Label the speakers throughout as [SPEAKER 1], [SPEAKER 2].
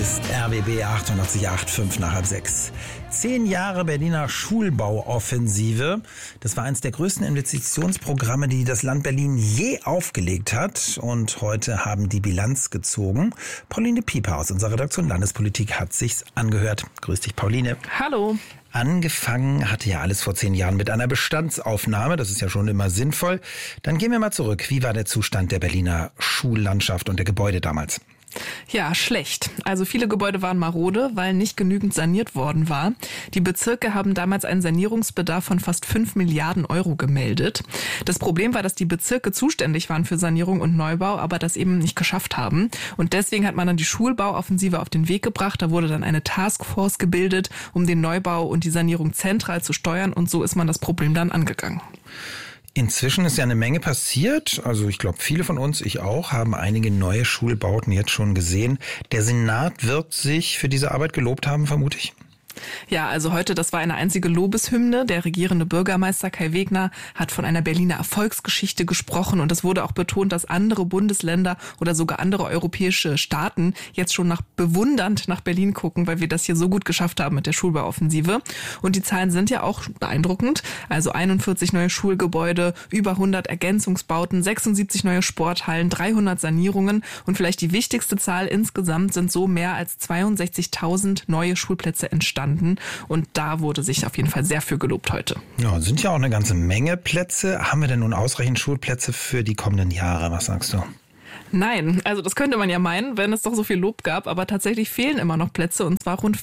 [SPEAKER 1] ist RBB 88,8, 5 nach halb 6. 10 Jahre Berliner Schulbauoffensive. Das war eines der größten Investitionsprogramme, die das Land Berlin je aufgelegt hat. Und heute haben die Bilanz gezogen. Pauline Pieper aus unserer Redaktion Landespolitik hat sich's angehört. Grüß dich, Pauline.
[SPEAKER 2] Hallo.
[SPEAKER 1] Angefangen hatte ja alles vor 10 Jahren mit einer Bestandsaufnahme. Das ist ja schon immer sinnvoll. Dann gehen wir mal zurück. Wie war der Zustand der Berliner Schullandschaft und der Gebäude damals?
[SPEAKER 2] Ja, schlecht. Also viele Gebäude waren marode, weil nicht genügend saniert worden war. Die Bezirke haben damals einen Sanierungsbedarf von fast 5 Milliarden Euro gemeldet. Das Problem war, dass die Bezirke zuständig waren für Sanierung und Neubau, aber das eben nicht geschafft haben. Und deswegen hat man dann die Schulbauoffensive auf den Weg gebracht. Da wurde dann eine Taskforce gebildet, um den Neubau und die Sanierung zentral zu steuern. Und so ist man das Problem dann angegangen.
[SPEAKER 1] Inzwischen ist ja eine Menge passiert. Also ich glaube, viele von uns, ich auch, haben einige neue Schulbauten jetzt schon gesehen. Der Senat wird sich für diese Arbeit gelobt haben, vermute ich.
[SPEAKER 2] Ja, also heute, das war eine einzige Lobeshymne. Der regierende Bürgermeister Kai Wegner hat von einer Berliner Erfolgsgeschichte gesprochen und es wurde auch betont, dass andere Bundesländer oder sogar andere europäische Staaten jetzt schon bewundernd nach Berlin gucken, weil wir das hier so gut geschafft haben mit der Schulbauoffensive. Und die Zahlen sind ja auch beeindruckend. Also 41 neue Schulgebäude, über 100 Ergänzungsbauten, 76 neue Sporthallen, 300 Sanierungen und vielleicht die wichtigste Zahl insgesamt sind so mehr als 62.000 neue Schulplätze entstanden. Und da wurde sich auf jeden Fall sehr für gelobt heute.
[SPEAKER 1] Ja, sind ja auch eine ganze Menge Plätze. Haben wir denn nun ausreichend Schulplätze für die kommenden Jahre? Was sagst du?
[SPEAKER 2] Nein, also das könnte man ja meinen, wenn es doch so viel Lob gab, aber tatsächlich fehlen immer noch Plätze und zwar rund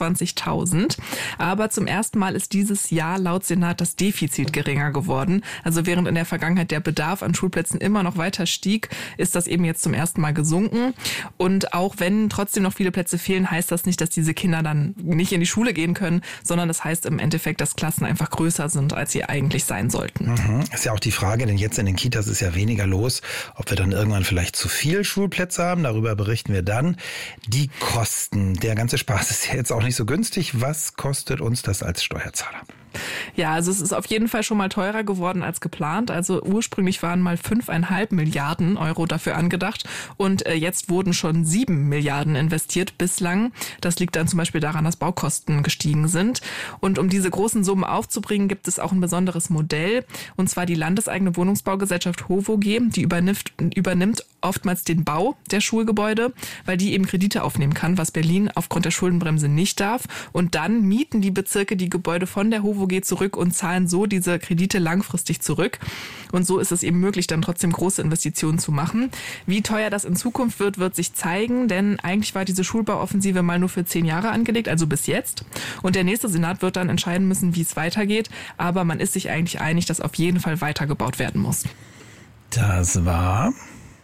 [SPEAKER 2] 24.000. Aber zum ersten Mal ist dieses Jahr laut Senat das Defizit geringer geworden. Also während in der Vergangenheit der Bedarf an Schulplätzen immer noch weiter stieg, ist das eben jetzt zum ersten Mal gesunken. Und auch wenn trotzdem noch viele Plätze fehlen, heißt das nicht, dass diese Kinder dann nicht in die Schule gehen können, sondern das heißt im Endeffekt, dass Klassen einfach größer sind, als sie eigentlich sein sollten.
[SPEAKER 1] Ist ja auch die Frage, denn jetzt in den Kitas ist ja weniger los, ob wir dann irgendwann vielleicht zu viel Schulplätze haben. Darüber berichten wir dann. Die Kosten. Der ganze Spaß ist ja jetzt auch nicht so günstig. Was kostet uns das als Steuerzahler?
[SPEAKER 2] Ja, also es ist auf jeden Fall schon mal teurer geworden als geplant. Also ursprünglich waren mal 5,5 Milliarden Euro dafür angedacht und jetzt wurden schon 7 Milliarden investiert bislang. Das liegt dann zum Beispiel daran, dass Baukosten gestiegen sind. Und um diese großen Summen aufzubringen, gibt es auch ein besonderes Modell. Und zwar die landeseigene Wohnungsbaugesellschaft HOVOG. Die übernimmt oftmals den Bau der Schulgebäude, weil die eben Kredite aufnehmen kann, was Berlin aufgrund der Schuldenbremse nicht darf. Und dann mieten die Bezirke die Gebäude von der HOVOG zurück und zahlen so diese Kredite langfristig zurück. Und so ist es eben möglich, dann trotzdem große Investitionen zu machen. Wie teuer das in Zukunft wird sich zeigen, denn eigentlich war diese Schulbauoffensive mal nur für 10 Jahre angelegt, also bis jetzt. Und der nächste Senat wird dann entscheiden müssen, wie es weitergeht. Aber man ist sich eigentlich einig, dass auf jeden Fall weitergebaut werden muss.
[SPEAKER 1] Das war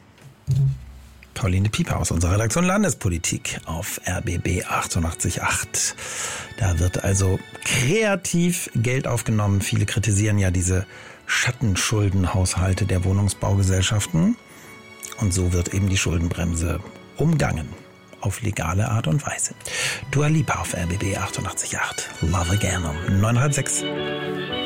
[SPEAKER 1] Pauline Pieper aus unserer Redaktion Landespolitik auf RBB 88,8. Da wird also kreativ Geld aufgenommen. Viele kritisieren ja diese Schattenschuldenhaushalte der Wohnungsbaugesellschaften. Und so wird eben die Schuldenbremse umgangen. Auf legale Art und Weise. Dua Lipa auf RBB 88,8. Love Again um 9:30.